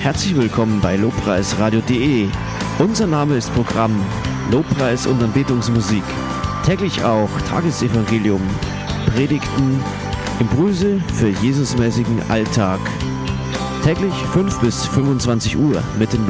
Herzlich willkommen bei lobpreisradio.de. Unser Name ist Programm Lobpreis und Anbetungsmusik. Täglich auch Tagesevangelium, Predigten, Impulse für Jesusmäßigen Alltag. Täglich 5 bis 25 Uhr mit den